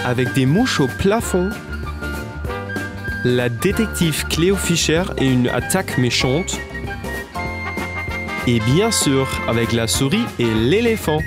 avec des mouches au plafond. La détective Cléo Fischer et une attaque méchante. Et bien sûr, avec la souris et l'éléphant.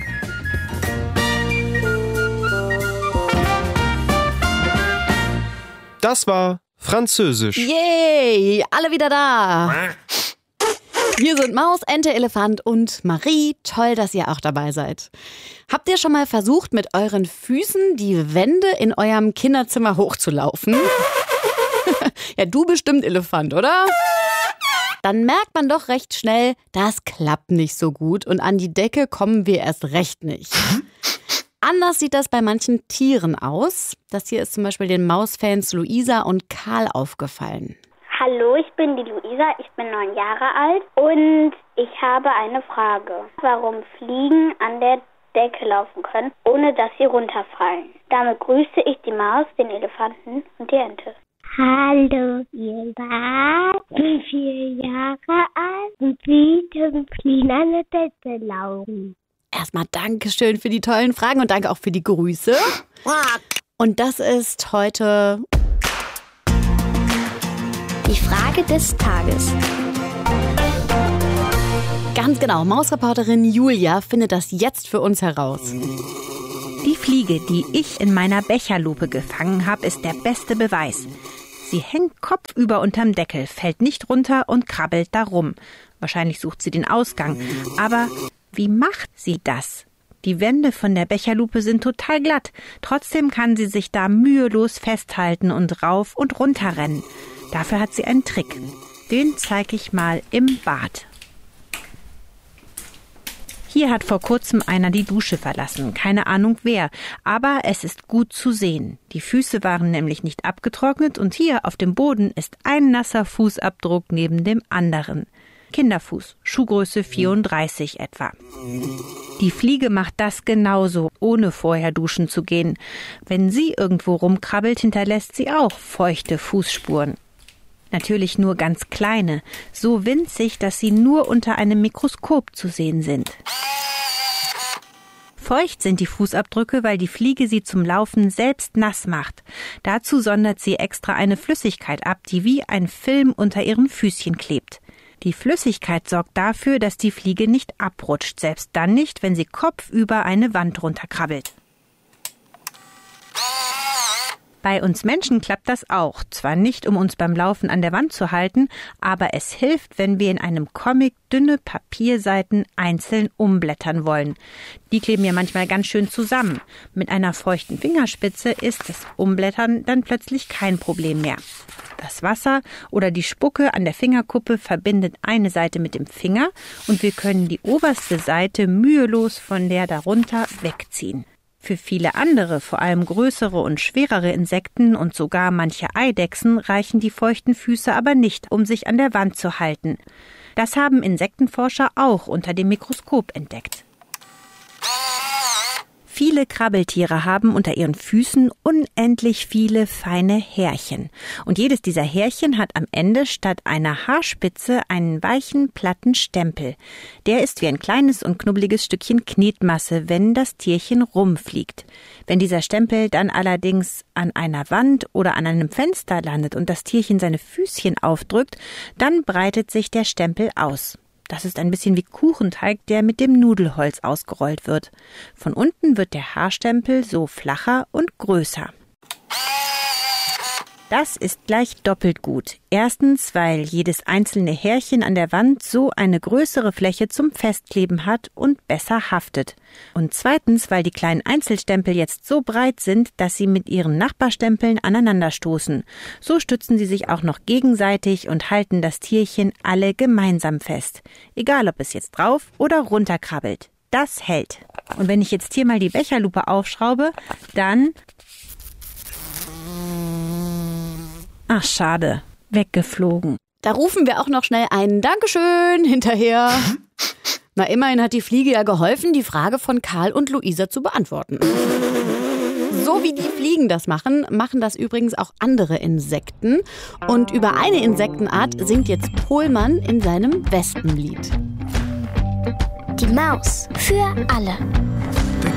Das war Französisch. Yay, alle wieder da. Hier sind Maus, Ente, Elefant und Marie. Toll, dass ihr auch dabei seid. Habt ihr schon mal versucht, mit euren Füßen die Wände in eurem Kinderzimmer hochzulaufen? Ja, du bestimmt, Elefant, oder? Dann merkt man doch recht schnell, das klappt nicht so gut und an die Decke kommen wir erst recht nicht. Anders sieht das bei manchen Tieren aus. Das hier ist zum Beispiel den Mausfans Luisa und Karl aufgefallen. Hallo, ich bin die Luisa, ich bin 9 Jahre alt und ich habe eine Frage. Warum Fliegen an der Decke laufen können, ohne dass sie runterfallen? Damit grüße ich die Maus, den Elefanten und die Ente. Hallo, ihr seid 4 Jahre alt und wie können Fliegen an der Decke laufen? Erstmal Dankeschön für die tollen Fragen und danke auch für die Grüße. Und das ist heute die Frage des Tages. Ganz genau, Mausreporterin Julia findet das jetzt für uns heraus. Die Fliege, die ich in meiner Becherlupe gefangen habe, ist der beste Beweis. Sie hängt kopfüber unterm Deckel, fällt nicht runter und krabbelt da rum. Wahrscheinlich sucht sie den Ausgang. Aber wie macht sie das? Die Wände von der Becherlupe sind total glatt. Trotzdem kann sie sich da mühelos festhalten und rauf und runter rennen. Dafür hat sie einen Trick. Den zeige ich mal im Bad. Hier hat vor kurzem einer die Dusche verlassen. Keine Ahnung wer, aber es ist gut zu sehen. Die Füße waren nämlich nicht abgetrocknet und hier auf dem Boden ist ein nasser Fußabdruck neben dem anderen. Kinderfuß, Schuhgröße 34 etwa. Die Fliege macht das genauso, ohne vorher duschen zu gehen. Wenn sie irgendwo rumkrabbelt, hinterlässt sie auch feuchte Fußspuren. Natürlich nur ganz kleine, so winzig, dass sie nur unter einem Mikroskop zu sehen sind. Feucht sind die Fußabdrücke, weil die Fliege sie zum Laufen selbst nass macht. Dazu sondert sie extra eine Flüssigkeit ab, die wie ein Film unter ihren Füßchen klebt. Die Flüssigkeit sorgt dafür, dass die Fliege nicht abrutscht, selbst dann nicht, wenn sie kopfüber eine Wand runterkrabbelt. Bei uns Menschen klappt das auch. Zwar nicht, um uns beim Laufen an der Wand zu halten, aber es hilft, wenn wir in einem Comic dünne Papierseiten einzeln umblättern wollen. Die kleben ja manchmal ganz schön zusammen. Mit einer feuchten Fingerspitze ist das Umblättern dann plötzlich kein Problem mehr. Das Wasser oder die Spucke an der Fingerkuppe verbindet eine Seite mit dem Finger und wir können die oberste Seite mühelos von der darunter wegziehen. Für viele andere, vor allem größere und schwerere Insekten und sogar manche Eidechsen reichen die feuchten Füße aber nicht, um sich an der Wand zu halten. Das haben Insektenforscher auch unter dem Mikroskop entdeckt. Viele Krabbeltiere haben unter ihren Füßen unendlich viele feine Härchen. Und jedes dieser Härchen hat am Ende statt einer Haarspitze einen weichen, platten Stempel. Der ist wie ein kleines und knubbeliges Stückchen Knetmasse, wenn das Tierchen rumfliegt. Wenn dieser Stempel dann allerdings an einer Wand oder an einem Fenster landet und das Tierchen seine Füßchen aufdrückt, dann breitet sich der Stempel aus. Das ist ein bisschen wie Kuchenteig, der mit dem Nudelholz ausgerollt wird. Von unten wird der Haarstempel so flacher und größer. Das ist gleich doppelt gut. Erstens, weil jedes einzelne Härchen an der Wand so eine größere Fläche zum Festkleben hat und besser haftet. Und zweitens, weil die kleinen Einzelstempel jetzt so breit sind, dass sie mit ihren Nachbarstempeln aneinanderstoßen. So stützen sie sich auch noch gegenseitig und halten das Tierchen alle gemeinsam fest. Egal, ob es jetzt drauf oder runter krabbelt. Das hält. Und wenn ich jetzt hier mal die Becherlupe aufschraube, dann... Ach, schade. Weggeflogen. Da rufen wir auch noch schnell ein Dankeschön hinterher. Na, immerhin hat die Fliege ja geholfen, die Frage von Karl und Luisa zu beantworten. So wie die Fliegen das machen, machen das übrigens auch andere Insekten. Und über eine Insektenart singt jetzt Pohlmann in seinem Wespenlied. Die Maus für alle.